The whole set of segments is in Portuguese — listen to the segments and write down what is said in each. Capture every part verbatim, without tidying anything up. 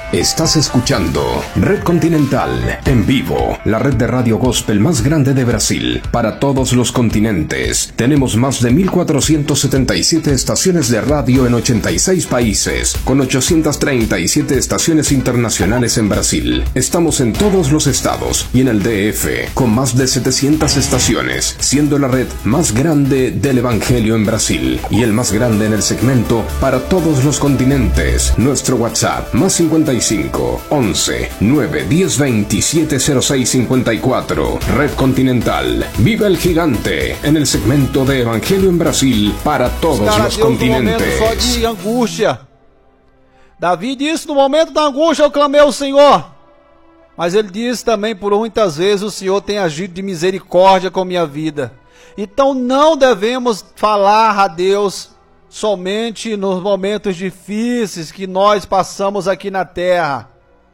Estás escuchando Red Continental en vivo, la red de radio gospel más grande de Brasil, para todos los continentes. Tenemos más de mil cuatrocientas setenta y siete estaciones de radio en ochenta y seis países, con ochocientas treinta y siete estaciones internacionales en Brasil. Estamos en todos los estados y en el D F, con más de setecientas estaciones, siendo la red más grande del Evangelio en Brasil y el más grande en el segmento para todos los continentes. Nuestro WhatsApp, más cincuenta y cinco, once, nueve, diez, veintisiete, cero seis, cincuenta y cuatro. Red Continental. Viva el gigante en el segmento de Evangelio en Brasil para todos Cara, los Deus, continentes. No momento só de angústia. Davi disse: no momento da angústia eu clamei ao Senhor. Mas ele disse também: por muitas vezes o Senhor tem agido de misericórdia com minha vida. Então não devemos falar a Deus somente nos momentos difíceis que nós passamos aqui na terra.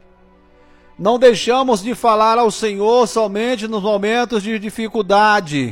Não deixamos de falar ao Senhor somente nos momentos de dificuldade.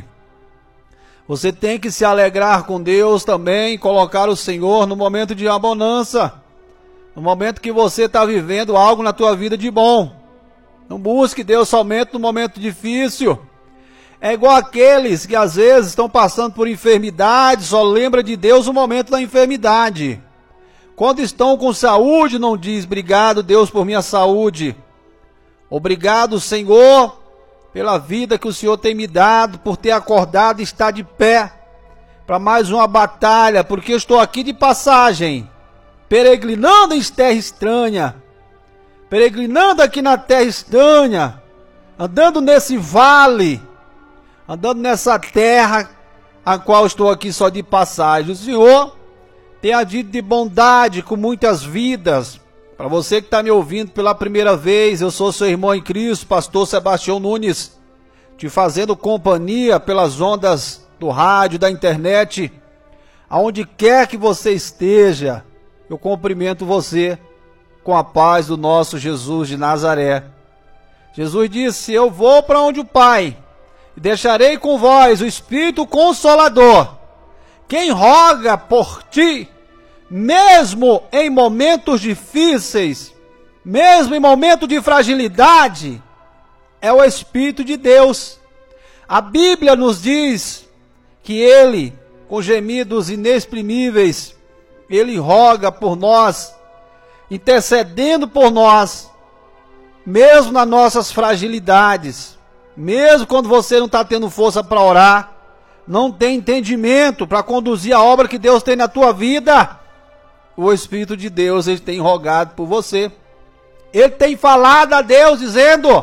Você tem que se alegrar com Deus também, colocar o Senhor no momento de abonança, no momento que você está vivendo algo na tua vida de bom. Não busque Deus somente no momento difícil. É igual aqueles que às vezes estão passando por enfermidade, só lembra de Deus no momento da enfermidade. Quando estão com saúde, não diz: obrigado, Deus, por minha saúde. Obrigado, Senhor, pela vida que o Senhor tem me dado, por ter acordado e estar de pé para mais uma batalha, porque eu estou aqui de passagem, peregrinando em terra estranha, peregrinando aqui na terra estranha, andando nesse vale, andando nessa terra a qual estou aqui só de passagem. O Senhor tem agido de bondade com muitas vidas. Para você que está me ouvindo pela primeira vez, eu sou seu irmão em Cristo, pastor Sebastião Nunes, te fazendo companhia pelas ondas do rádio, da internet, aonde quer que você esteja, eu cumprimento você com a paz do nosso Jesus de Nazaré. Jesus disse: eu vou para onde o Pai, e deixarei com vós o Espírito Consolador. Quem roga por ti, mesmo em momentos difíceis, mesmo em momentos de fragilidade, é o Espírito de Deus. A Bíblia nos diz que Ele, com gemidos inexprimíveis, Ele roga por nós, intercedendo por nós, mesmo nas nossas fragilidades. Mesmo quando você não está tendo força para orar, não tem entendimento para conduzir a obra que Deus tem na tua vida, o Espírito de Deus, Ele tem rogado por você. Ele tem falado a Deus dizendo: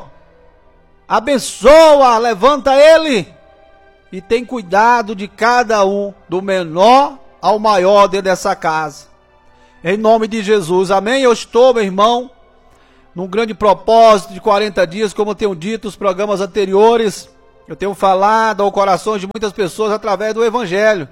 abençoa, levanta Ele, e tem cuidado de cada um, do menor ao maior dentro dessa casa. Em nome de Jesus, amém? Eu estou, meu irmão, num grande propósito de quarenta dias, como eu tenho dito nos programas anteriores. Eu tenho falado ao coração de muitas pessoas através do Evangelho.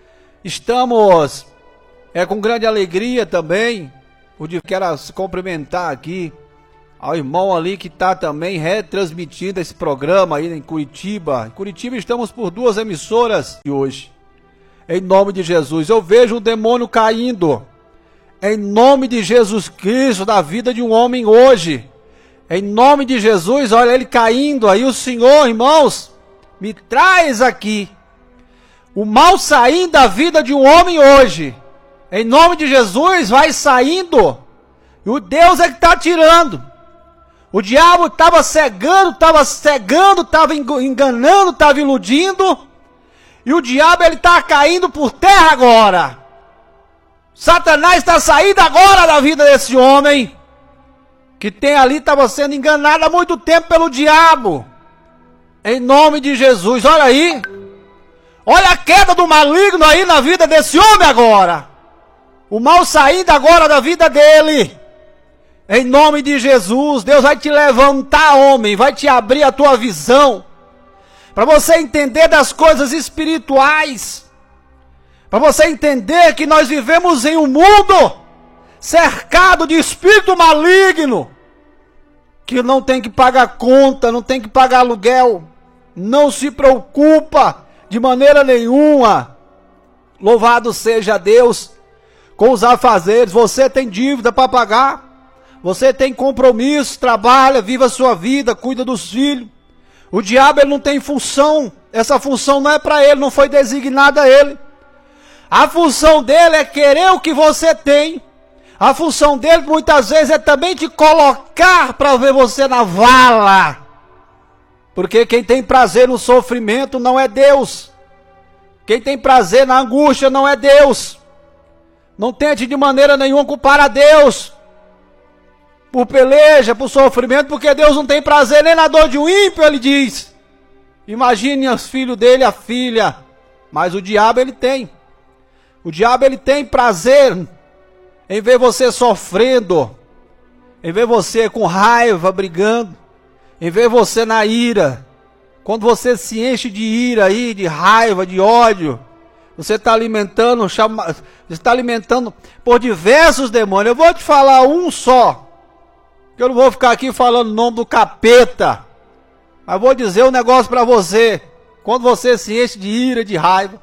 Estamos é, com grande alegria também, por de quero se cumprimentar aqui ao irmão ali que está também retransmitindo esse programa aí em Curitiba. Em Curitiba estamos por duas emissoras de hoje. Em nome de Jesus, eu vejo um demônio caindo. Em nome de Jesus Cristo, da vida de um homem hoje. Em nome de Jesus, olha ele caindo. Aí o Senhor, irmãos, me traz aqui o mal saindo da vida de um homem hoje. Em nome de Jesus, vai saindo. E o Deus é que está tirando. O diabo estava cegando, estava cegando, estava enganando, estava iludindo. E o diabo ele está caindo por terra agora. Satanás está saindo agora da vida desse homem, que tem ali, estava sendo enganado há muito tempo pelo diabo. Em nome de Jesus, olha aí. Olha a queda do maligno aí na vida desse homem agora. O mal saindo agora da vida dele. Em nome de Jesus, Deus vai te levantar, homem, vai te abrir a tua visão, para você entender das coisas espirituais. Para você entender que nós vivemos em um mundo cercado de espírito maligno, que não tem que pagar conta, não tem que pagar aluguel, não se preocupa de maneira nenhuma. Louvado seja Deus com os afazeres. Você tem dívida para pagar, Você tem compromisso, trabalha, vive a sua vida, cuida dos filhos. O diabo ele não tem função. Essa função não é para ele, não foi designada a ele. A função dele é querer o que você tem. A função dele muitas vezes é também te colocar para ver você na vala. Porque quem tem prazer no sofrimento não é Deus. Quem tem prazer na angústia não é Deus. Não tente de maneira nenhuma culpar a Deus por peleja, por sofrimento, porque Deus não tem prazer nem na dor de um ímpio, ele diz. Imagine os filhos dele, a filha. Mas o diabo ele tem. O diabo ele tem prazer em ver você sofrendo, em ver você com raiva, brigando, em ver você na ira. Quando você se enche de ira aí, de raiva, de ódio, você está alimentando, chama, está alimentando por diversos demônios. Eu vou te falar um só, que eu não vou ficar aqui falando o nome do capeta, mas vou dizer um negócio para você. Quando você se enche de ira, de raiva,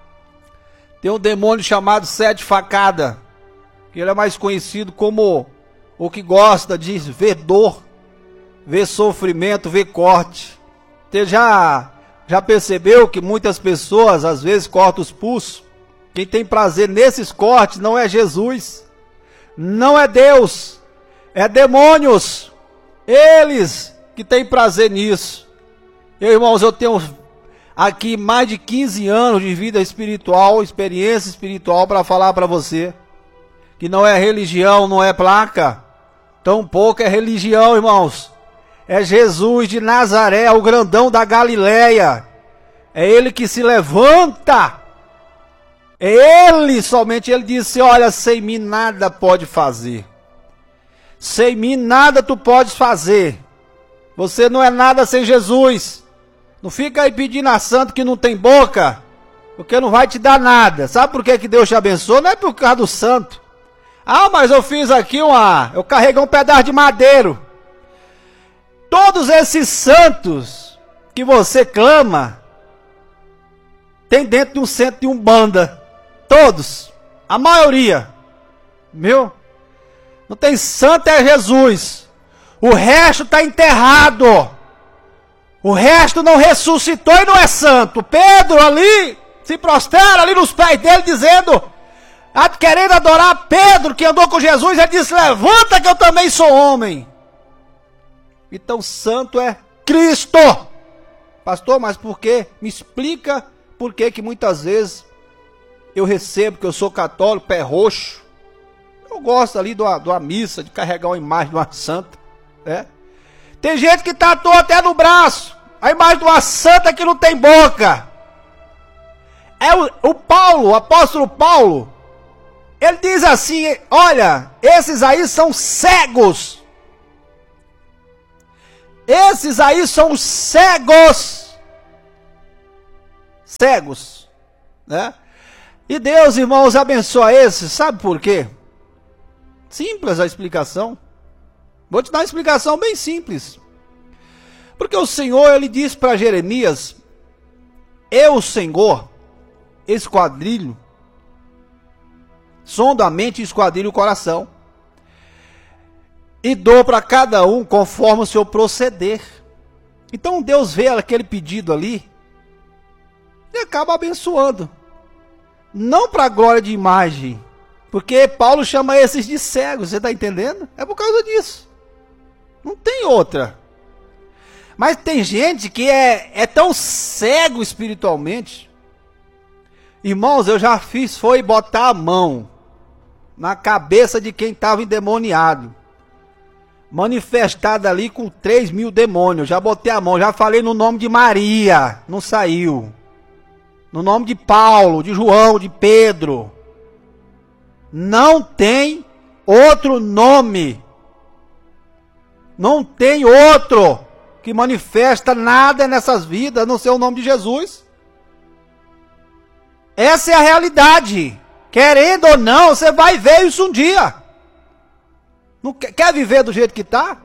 tem um demônio chamado Sete Facadas, que ele é mais conhecido como o que gosta de ver dor, ver sofrimento, ver corte. Você já, já percebeu que muitas pessoas às vezes cortam os pulsos? Quem tem prazer nesses cortes não é Jesus, não é Deus, é demônios. Eles que têm prazer nisso. Eu, irmãos, eu tenho aqui mais de quinze anos de vida espiritual, experiência espiritual para falar para você. Que não é religião, não é placa. Tampouco é religião, irmãos. É Jesus de Nazaré, o grandão da Galileia. É ele que se levanta. É ele, somente ele disse, olha, sem mim nada pode fazer. Sem mim nada tu podes fazer. Você não é nada sem Jesus. Não fica aí pedindo a santo que não tem boca, porque não vai te dar nada. Sabe por que que Deus te abençoa? Não é por causa do santo. Ah, mas eu fiz aqui uma... Eu carreguei um pedaço de madeiro. Todos esses santos que você clama, tem dentro de um centro de Umbanda. Todos. A maioria. Viu? Não tem santo, é Jesus. O resto está enterrado. O resto não ressuscitou e não é santo. Pedro ali, se prostera ali nos pés dele dizendo... Querendo adorar Pedro, que andou com Jesus, ele disse, levanta que eu também sou homem. Então santo é Cristo. Pastor, mas por quê? Me explica por que que muitas vezes eu recebo, que eu sou católico, pé roxo. Eu gosto ali de uma, de uma missa, de carregar uma imagem de uma santa. Né? Tem gente que tatuou até no braço a imagem de uma santa que não tem boca. É o, o Paulo, o apóstolo Paulo, ele diz assim, olha, esses aí são cegos. Esses aí são cegos. Cegos. Né? E Deus, irmãos, abençoa esses. Sabe por quê? Simples a explicação. Vou te dar uma explicação bem simples. Porque o Senhor, ele disse para Jeremias, eu, Senhor, esquadrilho, sondo a mente e esquadrilho o coração, e dou para cada um conforme o seu proceder. Então Deus vê aquele pedido ali e acaba abençoando. Não para a glória de imagem, porque Paulo chama esses de cegos, você está entendendo? É por causa disso. Não tem outra. Mas tem gente que é, é tão cego espiritualmente. Irmãos, eu já fiz, foi botar a mão na cabeça de quem estava endemoniado. Manifestado ali com três mil demônios. Já botei a mão, já falei no nome de Maria, não saiu. No nome de Paulo, de João, de Pedro. Não tem outro nome. Não tem outro que manifesta nada nessas vidas, a não ser o nome de Jesus. Essa é a realidade. Querendo ou não, você vai ver isso um dia. Não quer, quer viver do jeito que está?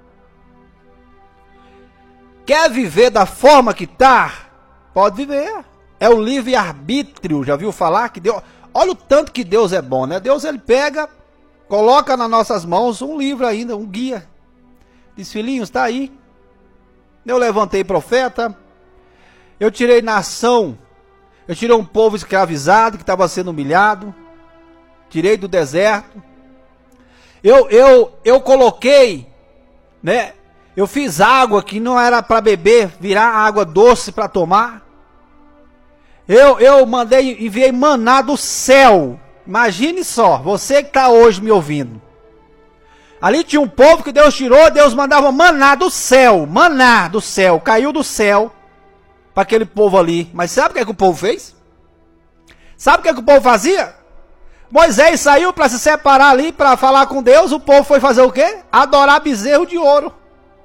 Quer viver da forma que está? Pode viver. É o livre-arbítrio. Já viu falar que Deus... Olha o tanto que Deus é bom, né? Deus, ele pega... coloca nas nossas mãos um livro ainda, um guia. Diz, filhinhos, está aí. Eu levantei profeta, eu tirei nação, eu tirei um povo escravizado que estava sendo humilhado, tirei do deserto. Eu, eu, eu coloquei, né? Eu fiz água que não era para beber, virar água doce para tomar. Eu, eu mandei, enviei maná do céu. Imagine só, você que está hoje me ouvindo. Ali tinha um povo que Deus tirou, Deus mandava maná do céu, maná do céu, caiu do céu para aquele povo ali. Mas sabe o que, é que o povo fez? Sabe o que, é que o povo fazia? Moisés saiu para se separar ali, para falar com Deus, o povo foi fazer o quê? Adorar bezerro de ouro.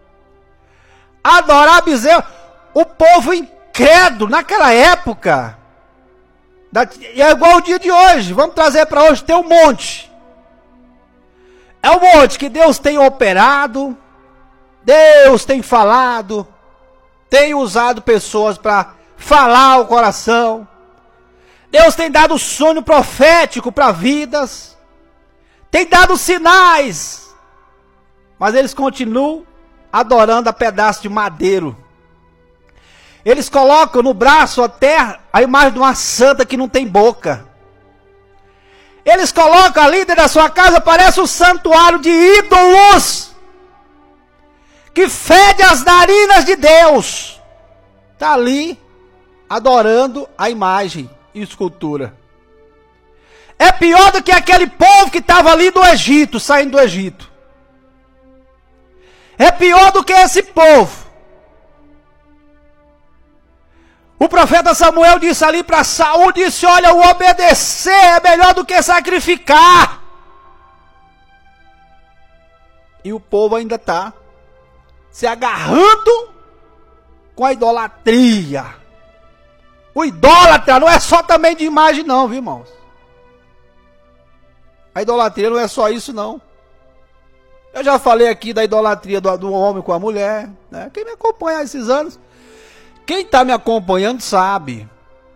Adorar bezerro. O povo incrédulo, naquela época, é igual o dia de hoje, vamos trazer para hoje, tem um monte. É um monte que Deus tem operado, Deus tem falado, tem usado pessoas para falar o coração. Deus tem dado sonho profético para vidas, tem dado sinais, mas eles continuam adorando a pedaço de madeiro. Eles colocam no braço até a imagem de uma santa que não tem boca. Eles colocam ali dentro da sua casa, parece um santuário de ídolos, que fede as narinas de Deus. Está ali adorando a imagem e escultura. É pior do que aquele povo que estava ali do Egito, saindo do Egito. É pior do que esse povo. O profeta Samuel disse ali para Saul, disse, olha, o obedecer é melhor do que sacrificar. E o povo ainda está se agarrando com a idolatria. O idólatra não é só também de imagem não, viu, irmãos? A idolatria não é só isso não. Eu já falei aqui da idolatria do, do homem com a mulher, né? Quem me acompanha há esses anos, quem está me acompanhando sabe.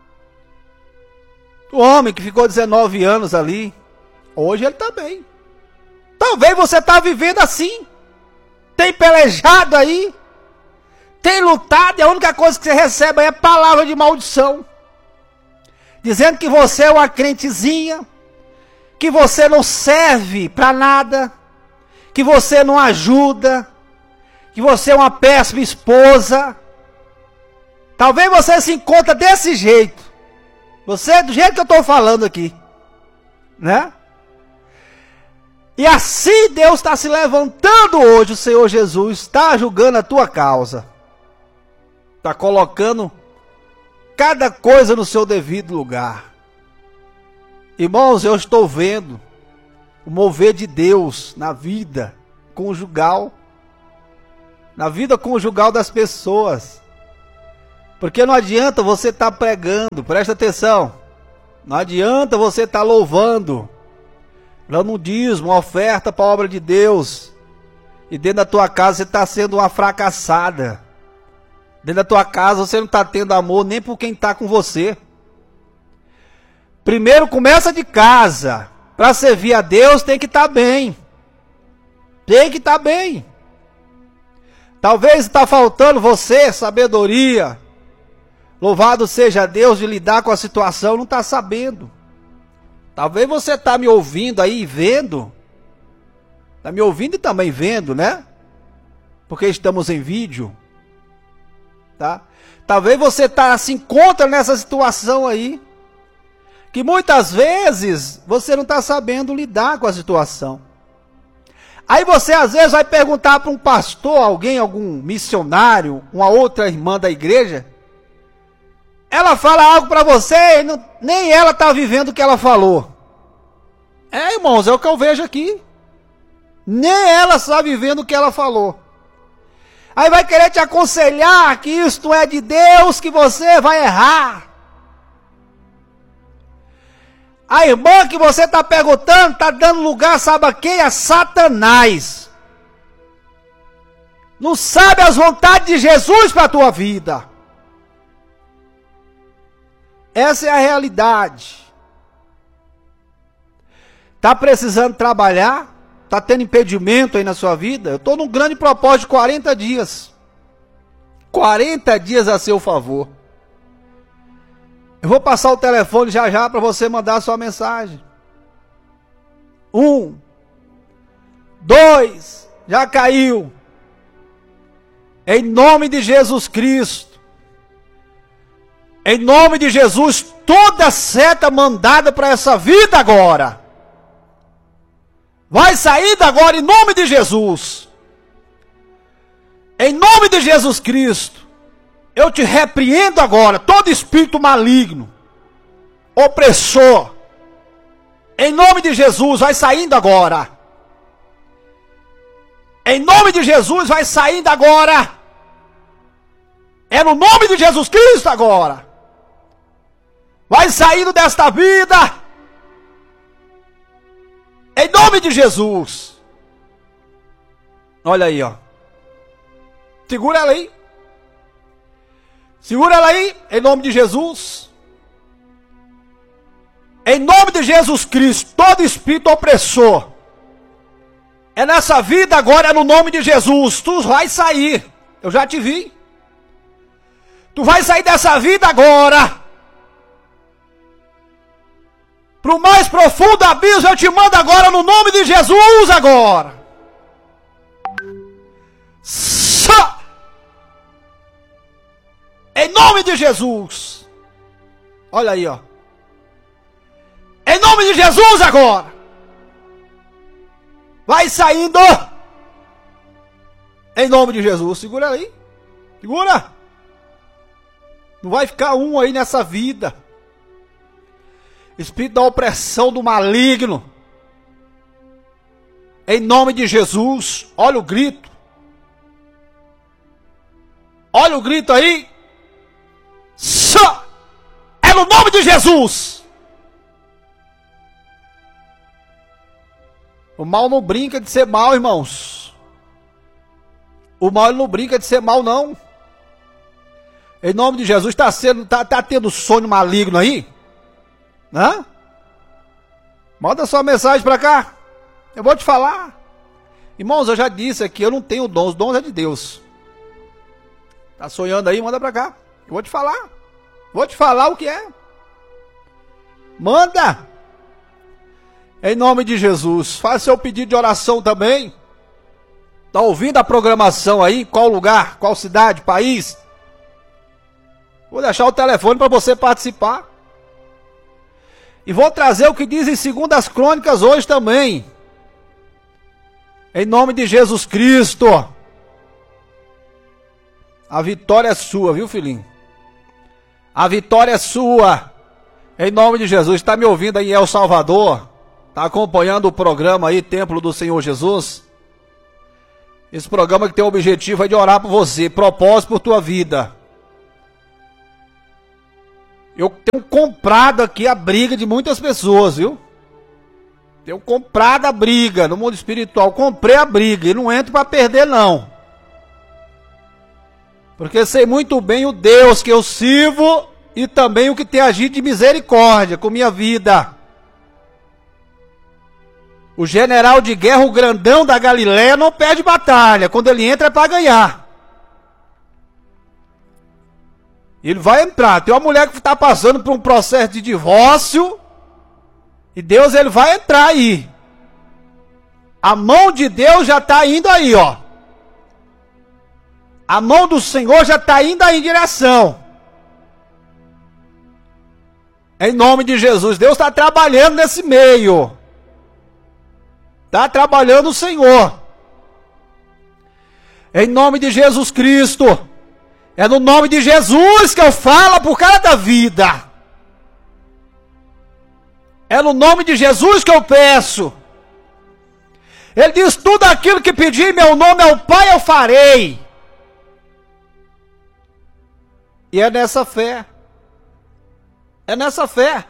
O homem que ficou dezenove anos ali, hoje ele está bem. Talvez você está vivendo assim, tem pelejado aí, tem lutado, e a única coisa que você recebe aí é palavra de maldição, dizendo que você é uma crentezinha, que você não serve para nada, que você não ajuda, que você é uma péssima esposa. Talvez você se encontre desse jeito, você do jeito que eu estou falando aqui, né? E assim Deus está se levantando hoje, o Senhor Jesus está julgando a tua causa, está colocando cada coisa no seu devido lugar. Irmãos, eu estou vendo o mover de Deus na vida conjugal, na vida conjugal das pessoas. Porque não adianta você estar pregando, presta atenção, não adianta você estar louvando, dando um dízimo, uma oferta para a obra de Deus, e dentro da tua casa você está sendo uma fracassada. Dentro da tua casa você não está tendo amor nem por quem está com você. Primeiro começa de casa. Para servir a Deus tem que estar bem. Tem que estar bem. Talvez está faltando você sabedoria. Louvado seja Deus de lidar com a situação, não está sabendo. Talvez você está me ouvindo aí, vendo. Está me ouvindo e também vendo, né? Porque estamos em vídeo. Tá? Talvez você tá, se encontra nessa situação aí, que muitas vezes você não está sabendo lidar com a situação. Aí você às vezes vai perguntar para um pastor, alguém, algum missionário, uma outra irmã da igreja, ela fala algo para você e não, nem ela está vivendo o que ela falou. É, irmãos, é o que eu vejo aqui. Nem ela está vivendo o que ela falou. Aí vai querer te aconselhar que isto é de Deus, que você vai errar. A irmã que você está perguntando, está dando lugar, sabe a quem? A Satanás. Não sabe as vontades de Jesus para a tua vida. Essa é a realidade. Está precisando trabalhar? Está tendo impedimento aí na sua vida? Eu estou num grande propósito de quarenta dias. quarenta dias a seu favor. Eu vou passar o telefone já já para você mandar a sua mensagem. Um. Dois. Já caiu. Em nome de Jesus Cristo. Em nome de Jesus, toda seta mandada para essa vida agora vai sair agora em nome de Jesus. Em nome de Jesus Cristo, eu te repreendo agora todo espírito maligno, opressor. Em nome de Jesus, vai saindo agora. Em nome de Jesus, vai saindo agora. É no nome de Jesus Cristo agora. Vai saindo desta vida. Em nome de Jesus. Olha aí, ó. Segura ela aí. Segura ela aí, em nome de Jesus. Em nome de Jesus Cristo, todo espírito opressor. É nessa vida agora, é no nome de Jesus. Tu vai sair. Eu já te vi. Tu vai sair dessa vida agora. Para o mais profundo abismo eu te mando agora no nome de Jesus agora. Só. Em nome de Jesus. Olha aí, ó. Em nome de Jesus agora. Vai saindo. Em nome de Jesus. Segura aí. Segura. Não vai ficar um aí nessa vida. Espírito da opressão do maligno. Em nome de Jesus. Olha o grito. Olha o grito aí. Só. É no nome de Jesus. O mal não brinca de ser mal, irmãos. O mal ele não brinca de ser mal, não. Em nome de Jesus, está sendo, tá, tá tendo sonho maligno aí? Hã? Manda sua mensagem para cá. Eu vou te falar. Irmãos, eu já disse aqui, eu não tenho dons, os dons é de Deus. Tá sonhando aí? Manda para cá. Eu vou te falar. Vou te falar o que é. Manda. Em nome de Jesus. Faça seu pedido de oração também. Tá ouvindo a programação aí? Qual lugar? Qual cidade? País? Vou deixar o telefone para você participar. E vou trazer o que diz em Segundas Crônicas hoje também. Em nome de Jesus Cristo. A vitória é sua, viu, filhinho? A vitória é sua. Em nome de Jesus. Está me ouvindo aí em El Salvador? Está acompanhando o programa aí, Templo do Senhor Jesus? Esse programa que tem o objetivo é de orar por você. Propósito por tua vida. Eu tenho comprado aqui a briga de muitas pessoas, viu? Tenho comprado a briga no mundo espiritual. Comprei a briga e não entro para perder, não. Porque sei muito bem o Deus que eu sirvo e também o que tem agido de misericórdia com minha vida. O general de guerra, o grandão da Galileia, não perde batalha. Quando ele entra é para ganhar. Ele vai entrar. Tem uma mulher que está passando por um processo de divórcio. E Deus, ele vai entrar aí. A mão de Deus já está indo aí, ó. A mão do Senhor já está indo aí em direção. Em nome de Jesus. Deus está trabalhando nesse meio. Está trabalhando o Senhor. Em nome de Jesus Cristo. É no nome de Jesus que eu falo por cada vida. É no nome de Jesus que eu peço. Ele diz, tudo aquilo que pedir em meu nome ao Pai eu farei. E é nessa fé. É nessa fé.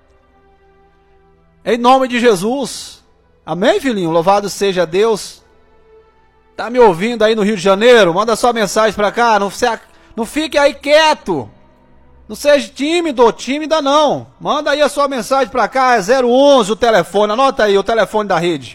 Em nome de Jesus. Amém, filhinho? Louvado seja Deus. Tá me ouvindo aí no Rio de Janeiro? Manda sua mensagem para cá. Não, não fique aí quieto. Não seja tímido ou tímida não. Manda aí a sua mensagem para cá, é zero onze o telefone, anota aí o telefone da rede.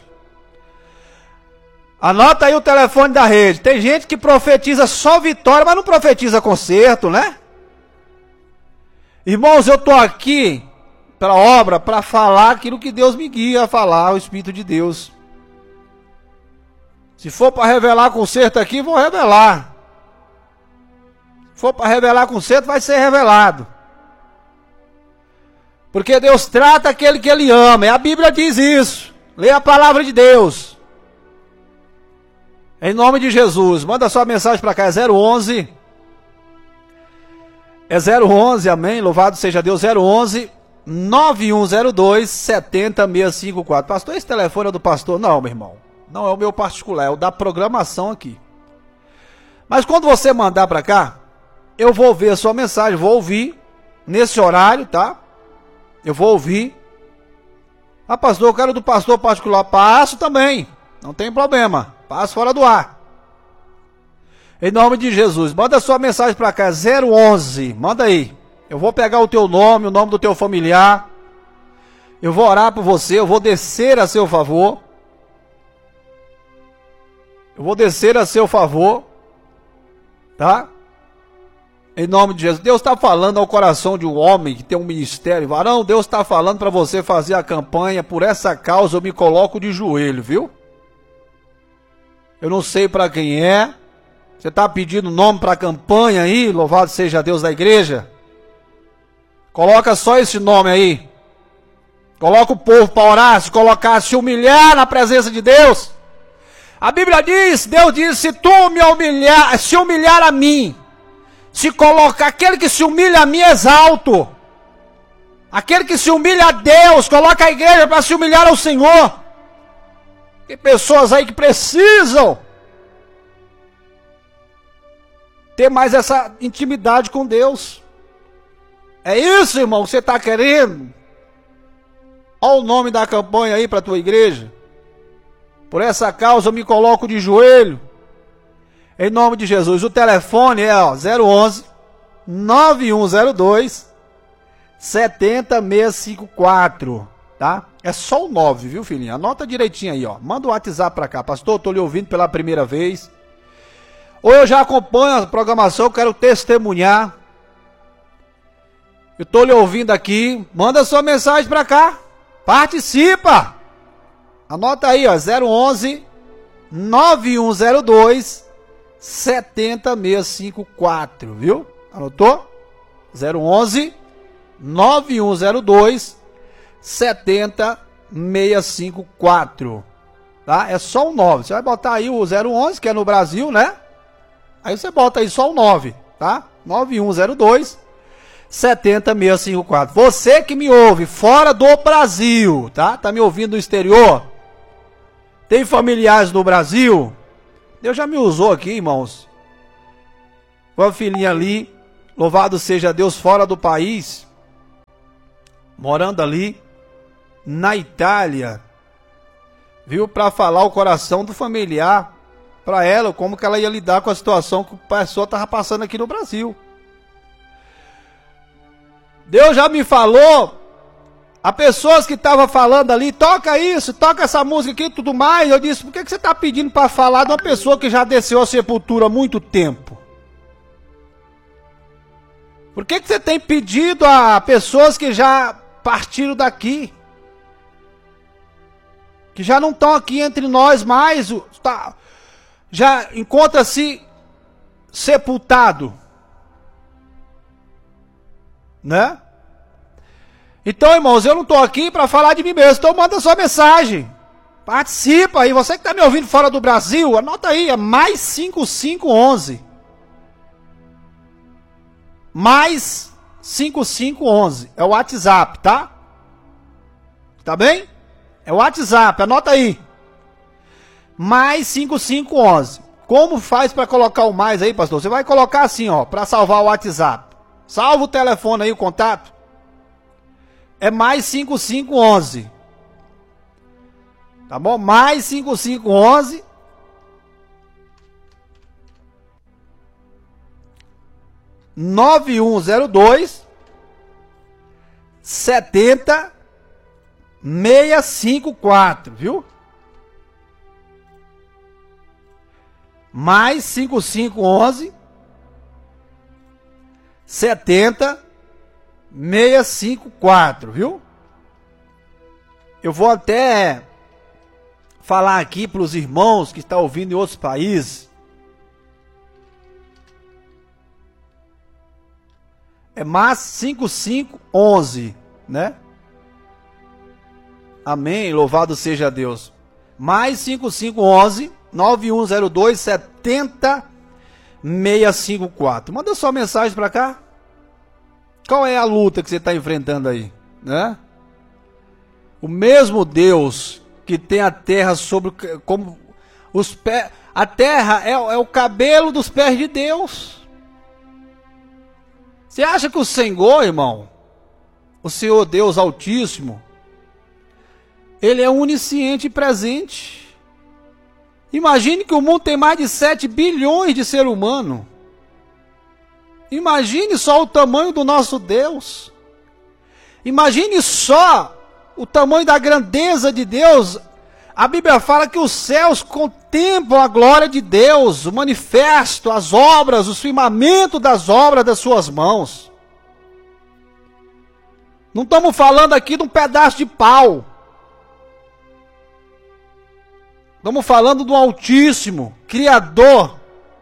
Anota aí o telefone da rede. Tem gente que profetiza só vitória, mas não profetiza conserto, né? Irmãos, eu tô aqui para obra, para falar aquilo que Deus me guia a falar, o Espírito de Deus. Se for para revelar conserto aqui, vou revelar. Se for para revelar conserto, vai ser revelado. Porque Deus trata aquele que Ele ama. E a Bíblia diz isso. Leia a palavra de Deus. Em nome de Jesus. Manda sua mensagem para cá. É zero onze. É zero onze, amém. Louvado seja Deus. zero onze, nove um zero dois, sete zero seis cinco quatro. Pastor, esse telefone é do pastor? Não, meu irmão. Não é o meu particular. É o da programação aqui. Mas quando você mandar para cá, eu vou ver a sua mensagem, vou ouvir, nesse horário, tá? Eu vou ouvir. Ah, pastor, eu quero do pastor particular. Passo também, não tem problema. Passo fora do ar. Em nome de Jesus, manda a sua mensagem para cá, zero onze, manda aí. Eu vou pegar o teu nome, o nome do teu familiar. Eu vou orar por você, eu vou descer a seu favor. Eu vou descer a seu favor, tá? Em nome de Jesus. Deus está falando ao coração de um homem que tem um ministério. Varão, Deus está falando para você fazer a campanha. Por essa causa eu me coloco de joelho, viu? Eu não sei para quem é. Você está pedindo nome para a campanha aí? Louvado seja Deus da igreja. Coloca só esse nome aí. Coloca o povo para orar. Se colocar, se humilhar na presença de Deus. A Bíblia diz, Deus diz, se tu me humilhar, se humilhar a mim, se colocar, aquele que se humilha a mim exalto. Aquele que se humilha a Deus, coloca a igreja para se humilhar ao Senhor. Tem pessoas aí que precisam ter mais essa intimidade com Deus. É isso, irmão, que você está querendo? Olha o nome da campanha aí para a tua igreja. Por essa causa eu me coloco de joelho. Em nome de Jesus. O telefone é ó, zero onze, nove um zero dois, sete zero seis cinco quatro. Tá? É só o nove, viu, filhinho? Anota direitinho aí, ó. Manda o WhatsApp pra cá. Pastor, eu tô lhe ouvindo pela primeira vez. Ou eu já acompanho a programação, eu quero testemunhar. Eu tô lhe ouvindo aqui. Manda sua mensagem pra cá. Participa! Anota aí, ó. zero onze, nove um zero dois, sete zero seis cinco quatro, viu? Anotou? zero onze, nove um zero dois, sete zero seis cinco quatro. Tá? É só o nove. Você vai botar aí o zero onze, que é no Brasil, né? Aí você bota aí só o nove, tá? nove um zero dois, sete zero seis cinco quatro. Você que me ouve fora do Brasil, tá? Tá me ouvindo no exterior? Tem familiares no Brasil? Deus já me usou aqui, irmãos. Uma filhinha ali, louvado seja Deus, fora do país, morando ali na Itália, viu, para falar o coração do familiar para ela, como que ela ia lidar com a situação que a pessoa estava passando aqui no Brasil. Deus já me falou a pessoas que estavam falando ali, toca isso, toca essa música aqui e tudo mais. Eu disse, por que, que você está pedindo para falar de uma pessoa que já desceu a sepultura há muito tempo? Por que, que você tem pedido a pessoas que já partiram daqui? Que já não estão aqui entre nós mais, tá, já encontra-se sepultado, né? Então, irmãos, eu não estou aqui para falar de mim mesmo, então manda sua mensagem, participa aí. Você que está me ouvindo fora do Brasil, anota aí, é mais cinco cinco onze, mais cinco cinco onze, é o WhatsApp, tá? Tá bem? É o WhatsApp, anota aí. Mais cinco cinco onze. Como faz para colocar o mais aí, pastor? Você vai colocar assim, ó, para salvar o WhatsApp. Salva o telefone aí, o contato. É mais cinco cinco onze. Tá bom? Mais cinco cinco onze. nove um zero dois, setenta, seiscentos e cinquenta e quatro, viu? Mais cinco cinco onze, setenta, seiscentos e cinquenta e quatro, viu? Eu vou até falar aqui para os irmãos que estão ouvindo em outros países. É mais cinco cinco onze, né? Amém, louvado seja Deus. Mais cinco cinco onze, nove um zero dois, setenta, seiscentos e cinquenta e quatro. Manda sua mensagem para cá. Qual é a luta que você está enfrentando aí, né? O mesmo Deus que tem a terra sobre como os pés, a terra é, é o cabelo dos pés de Deus. Você acha que o Senhor, irmão, o Senhor Deus Altíssimo, Ele é onisciente e presente? Imagine que o mundo tem mais de sete bilhões de seres humanos. Imagine só o tamanho do nosso Deus. Imagine só o tamanho da grandeza de Deus. A Bíblia fala que os céus contemplam a glória de Deus, o manifesto, as obras, o firmamento das obras das suas mãos. Não estamos falando aqui de um pedaço de pau. Estamos falando do Altíssimo, Criador,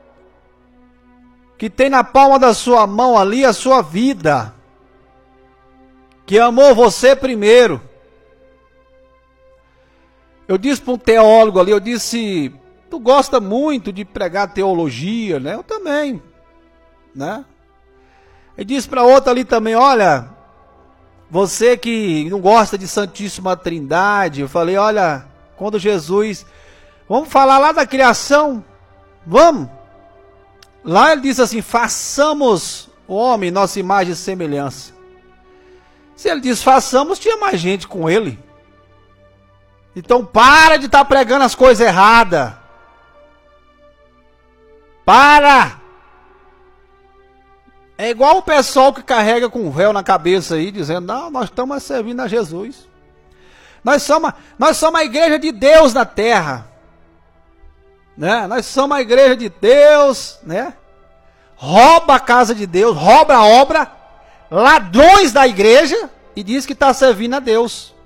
que tem na palma da sua mão ali a sua vida, que amou você primeiro. Eu disse para um teólogo ali, eu disse, tu gosta muito de pregar teologia, né? Eu também, né? Eu disse para outra ali também, olha, você que não gosta de Santíssima Trindade, eu falei, olha, quando Jesus, vamos falar lá da criação, vamos. Lá ele diz assim, façamos o homem nossa imagem e semelhança. Se ele diz façamos, tinha mais gente com ele. Então para de estar pregando as coisas erradas. Para! É igual o pessoal que carrega com um véu na cabeça aí, dizendo, não, nós estamos servindo a Jesus. Nós somos, nós somos a igreja de Deus na terra. Né? Nós somos a igreja de Deus, né? Rouba a casa de Deus, rouba a obra, ladrões da igreja e diz que está servindo a Deus.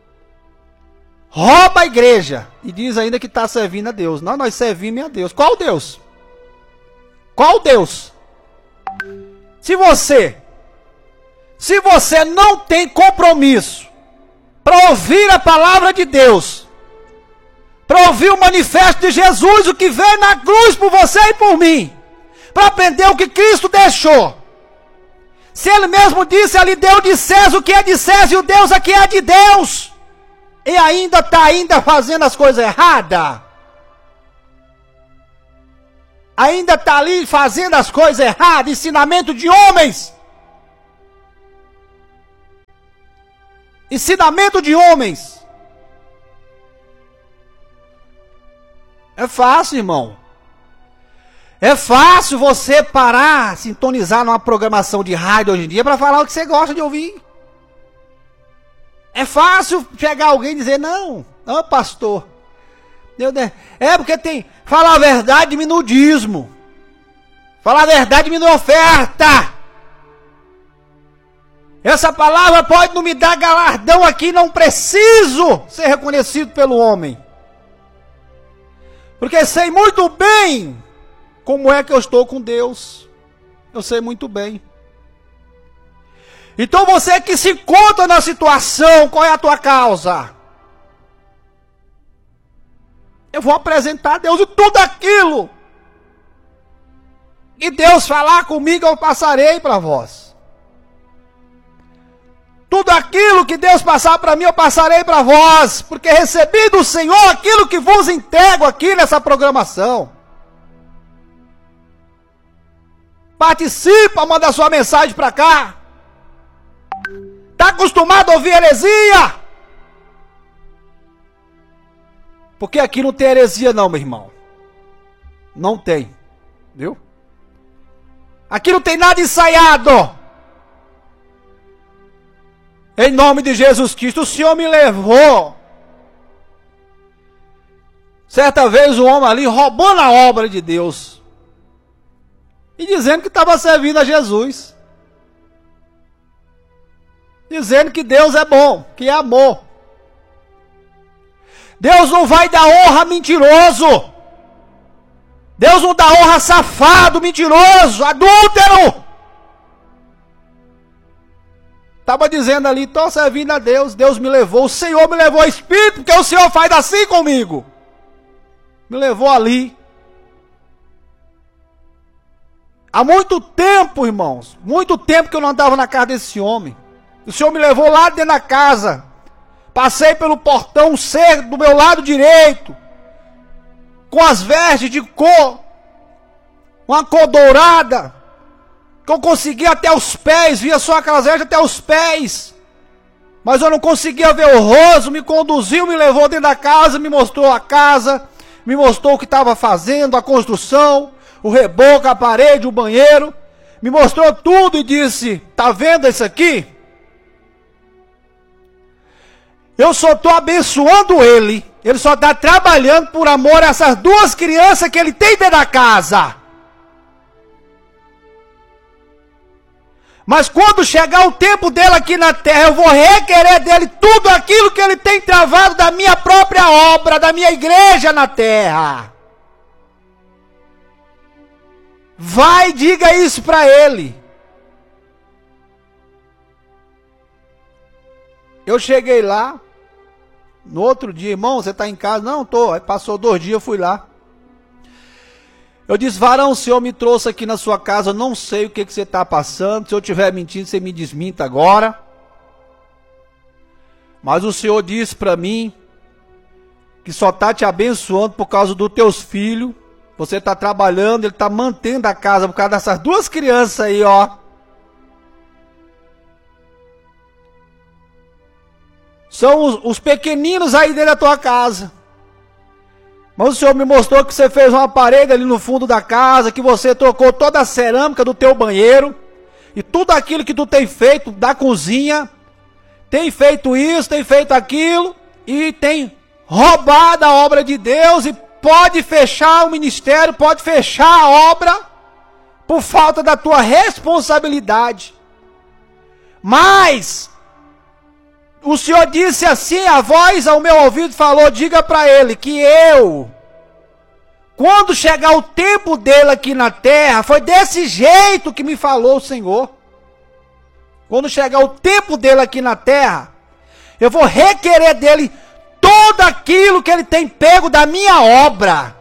Rouba a igreja e diz ainda que está servindo a Deus. Não, nós servimos a Deus. Qual Deus? Qual Deus? Se você, se você não tem compromisso para ouvir a palavra de Deus, para ouvir o manifesto de Jesus, o que veio na cruz por você e por mim, para aprender o que Cristo deixou. Se Ele mesmo disse, Ele deu de César o que é de César e o Deus aqui é de Deus. E ainda está ainda fazendo as coisas erradas. Ainda está ali fazendo as coisas erradas, ensinamento de homens. Ensinamento de homens. É fácil, irmão. É fácil você parar, sintonizar numa programação de rádio hoje em dia para falar o que você gosta de ouvir. É fácil chegar alguém e dizer, não, não, pastor. É porque tem, falar a verdade diminui o dízimo. Falar a verdade diminui a oferta. Essa palavra pode não me dar galardão aqui, não preciso ser reconhecido pelo homem. Porque sei muito bem como é que eu estou com Deus. Eu sei muito bem. Então você que se encontra na situação, qual é a tua causa? Eu vou apresentar a Deus e tudo aquilo. E Deus falar comigo, eu passarei para vós. Tudo aquilo que Deus passar para mim, eu passarei para vós. Porque recebi do Senhor aquilo que vos entrego aqui nessa programação. Participa, manda sua mensagem para cá. Está acostumado a ouvir heresia? Porque aqui não tem heresia não, meu irmão. Não tem. Viu? Aqui não tem nada ensaiado. Em nome de Jesus Cristo, o Senhor me levou. Certa vez o homem ali roubando a obra de Deus. E dizendo que estava servindo a Jesus. Dizendo que Deus é bom, que é amor. Deus não vai dar honra a mentiroso. Deus não dá honra a safado, mentiroso, adúltero. Estava dizendo ali, estou servindo a Deus, Deus me levou, o Senhor me levou ao Espírito, porque o Senhor faz assim comigo. Me levou ali. Há muito tempo, irmãos, muito tempo que eu não andava na casa desse homem. O Senhor me levou lá dentro da casa. Passei pelo portão cerco do meu lado direito, com as vestes de cor, uma cor dourada, que eu conseguia até os pés, via só aquelas vestes até os pés, mas eu não conseguia ver o rosto. Me conduziu, me levou dentro da casa, me mostrou a casa, me mostrou o que estava fazendo, a construção, o reboco, a parede, o banheiro, me mostrou tudo e disse: tá vendo isso aqui? Eu só estou abençoando ele, ele só está trabalhando por amor a essas duas crianças que ele tem dentro da casa. Mas quando chegar o tempo dele aqui na terra, eu vou requerer dele tudo aquilo que ele tem travado da minha própria obra, da minha igreja na terra. Vai, diga isso para ele. Eu cheguei lá, no outro dia, irmão, você está em casa? Não, estou. Aí passou dois dias, eu fui lá. Eu disse: varão, o Senhor me trouxe aqui na sua casa, eu não sei o que, que você está passando. Se eu estiver mentindo, você me desminta agora. Mas o Senhor disse para mim que só está te abençoando por causa dos teus filhos. Você está trabalhando, Ele está mantendo a casa por causa dessas duas crianças aí, ó. São os, os pequeninos aí dentro da tua casa. Mas o Senhor me mostrou que você fez uma parede ali no fundo da casa, que você trocou toda a cerâmica do teu banheiro, e tudo aquilo que tu tem feito da cozinha, tem feito isso, tem feito aquilo, e tem roubado a obra de Deus, e pode fechar o ministério, pode fechar a obra, por falta da tua responsabilidade. Mas o Senhor disse assim, a voz ao meu ouvido falou: diga para ele que eu, quando chegar o tempo dele aqui na terra, foi desse jeito que me falou o Senhor. Quando chegar o tempo dele aqui na terra, eu vou requerer dele tudo aquilo que ele tem pego da minha obra.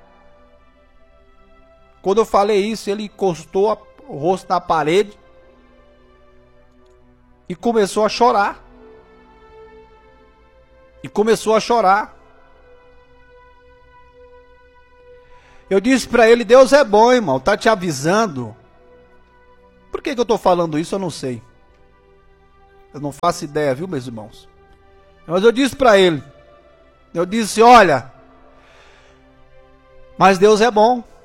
Quando eu falei isso, ele encostou o rosto na parede e começou a chorar. E começou a chorar. Eu disse para ele: Deus é bom, irmão, está te avisando. Por que que eu estou falando isso? Eu não sei. Eu não faço ideia, viu, meus irmãos? Mas eu disse para ele, eu disse: olha, mas Deus é bom.